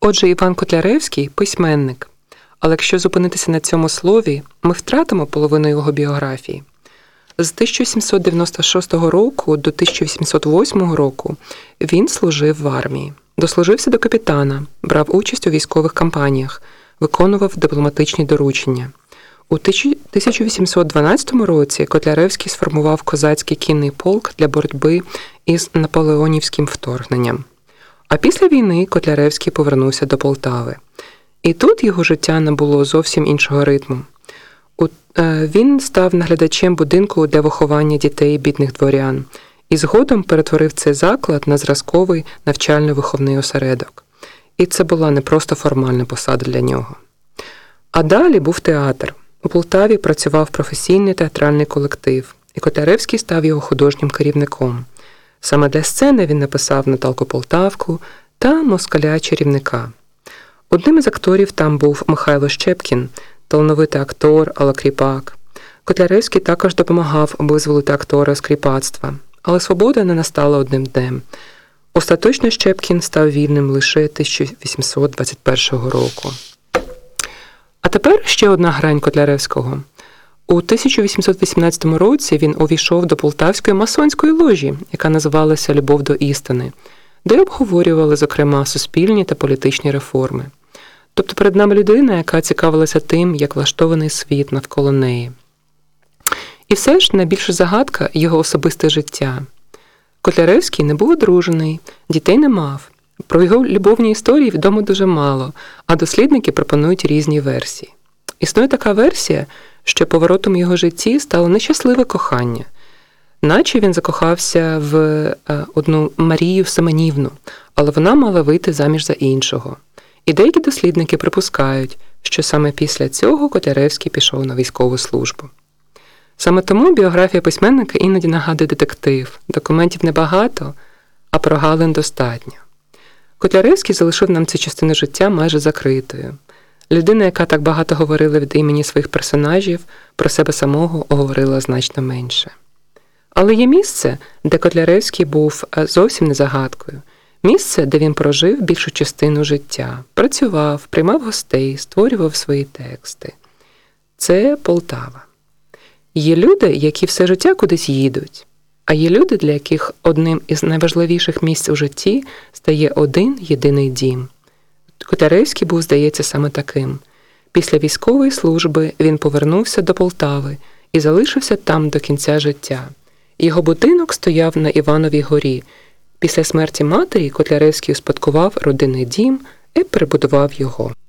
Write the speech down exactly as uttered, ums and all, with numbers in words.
Отже, Іван Котляревський – письменник. Але якщо зупинитися на цьому слові, ми втратимо половину його біографії. З тисяча сімсот дев'яносто шостого року до тисяча вісімсот восьмого року він служив в армії. Дослужився до капітана, брав участь у військових кампаніях, виконував дипломатичні доручення. У тисяча вісімсот дванадцятому році Котляревський сформував козацький кінний полк для боротьби із наполеонівським вторгненням. А після війни Котляревський повернувся до Полтави. І тут його життя набуло зовсім іншого ритму. Він став наглядачем будинку для виховання дітей бідних дворян і згодом перетворив цей заклад на зразковий навчально-виховний осередок. І це була не просто формальна посада для нього. А далі був театр. У Полтаві працював професійний театральний колектив, і Котляревський став його художнім керівником. Саме для сцени він написав «Наталку Полтавку» та «Москаля-чарівника». Одним із акторів там був Михайло Щепкін, талановитий актор Алла Кріпак. Котляревський також допомагав визволити актора з кріпацтва, але свобода не настала одним днем. Остаточно Щепкін став вільним лише тисяча вісімсот двадцять першого року. А тепер ще одна грань Котляревського. У тисяча вісімсот вісімнадцятому році він увійшов до полтавської масонської ложі, яка називалася «Любов до істини», де обговорювали, зокрема, суспільні та політичні реформи. Тобто перед нами людина, яка цікавилася тим, як влаштований світ навколо неї. І все ж найбільша загадка – його особисте життя. Котляревський не був одружений, дітей не мав. Про його любовні історії відомо дуже мало, а дослідники пропонують різні версії. Існує така версія, що поворотом його житті стало нещасливе кохання. Наче він закохався в одну Марію Семенівну, але вона мала вийти заміж за іншого. І деякі дослідники припускають, що саме після цього Котляревський пішов на військову службу. Саме тому біографія письменника іноді нагадує детектив. Документів небагато, а прогалин достатньо. Котляревський залишив нам цю частину життя майже закритою. Людина, яка так багато говорила від імені своїх персонажів, про себе самого говорила значно менше. Але є місце, де Котляревський був зовсім не загадкою. Місце, де він прожив більшу частину життя. Працював, приймав гостей, створював свої тексти. Це Полтава. Є люди, які все життя кудись їдуть. А є люди, для яких одним із найважливіших місць у житті стає один єдиний дім. Котляревський був, здається, саме таким. Після військової служби він повернувся до Полтави і залишився там до кінця життя. Його будинок стояв на Івановій горі. Після смерті матері Котляревський успадкував родинний дім і перебудував його.